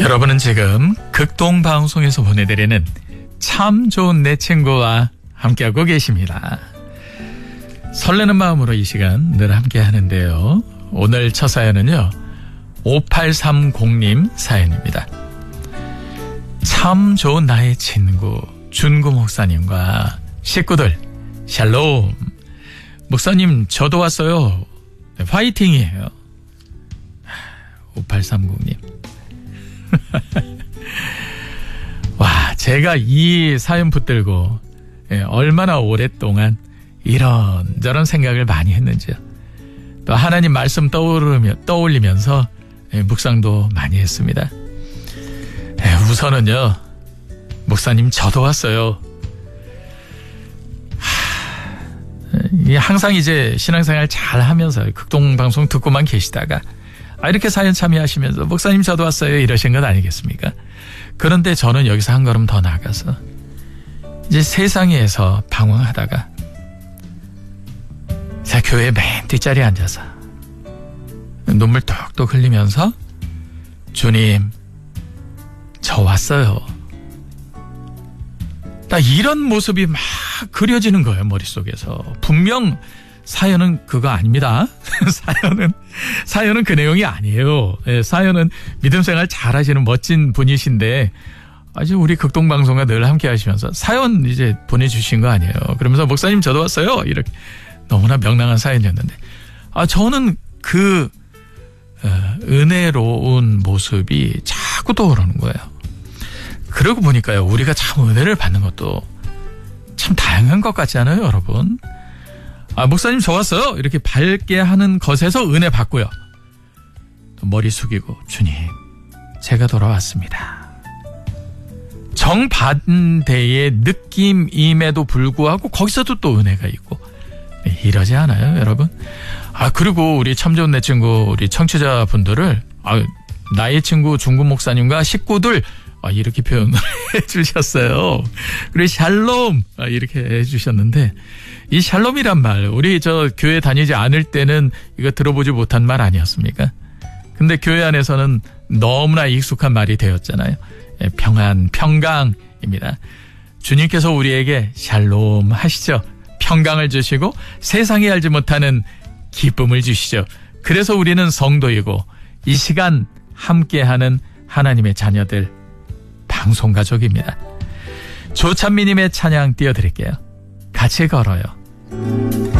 여러분은 지금 극동방송에서 보내드리는 참 좋은 내 친구와 함께하고 계십니다. 설레는 마음으로 이 시간 늘 함께 하는데요. 오늘 첫 사연은요, 5830님 사연입니다. 참 좋은 나의 친구 준구 목사님과 식구들 샬롬. 목사님 저도 왔어요. 네, 화이팅이에요. 5830님. 와, 제가 이 사연 붙들고 얼마나 오랫동안 이런저런 생각을 많이 했는지요. 또 하나님 말씀 떠올리면서 묵상도 많이 했습니다. 우선은요, 목사님 저도 왔어요. 항상 이제 신앙생활 잘 하면서 극동방송 듣고만 계시다가 이렇게 사연 참여하시면서 목사님 저도 왔어요 이러신 것 아니겠습니까? 그런데 저는 여기서 한 걸음 더 나가서 이제 세상에서 방황하다가 제 교회 맨 뒷자리에 앉아서 눈물 뚝뚝 흘리면서 주님 저 왔어요. 딱 이런 모습이 막 그려지는 거예요, 머릿속에서. 분명 사연은 그거 아닙니다. 사연은 그 내용이 아니에요. 사연은 믿음 생활 잘 하시는 멋진 분이신데, 아주 우리 극동방송과 늘 함께 하시면서 사연 이제 보내주신 거 아니에요. 그러면서 목사님 저도 왔어요. 이렇게 너무나 명랑한 사연이었는데, 저는 그 은혜로운 모습이 자꾸 떠오르는 거예요. 그러고 보니까요, 우리가 참 은혜를 받는 것도 참 다양한 것 같지 않아요, 여러분? 목사님 저 왔어요. 이렇게 밝게 하는 것에서 은혜 받고요. 또 머리 숙이고 주님 제가 돌아왔습니다. 정반대의 느낌임에도 불구하고 거기서도 또 은혜가 있고 이러지 않아요, 여러분? 그리고 우리 참 좋은 내 친구 우리 청취자분들을 나의 친구 중구 목사님과 식구들 이렇게 표현을 해주셨어요. 그리고 샬롬 이렇게 해주셨는데, 이 샬롬이란 말 우리 저 교회 다니지 않을 때는 이거 들어보지 못한 말 아니었습니까? 근데 교회 안에서는 너무나 익숙한 말이 되었잖아요. 평안, 평강입니다. 주님께서 우리에게 샬롬 하시죠. 평강을 주시고 세상이 알지 못하는 기쁨을 주시죠. 그래서 우리는 성도이고 이 시간 함께하는 하나님의 자녀들, 방송가족입니다. 조찬미님의 찬양 띄워드릴게요. 같이 걸어요.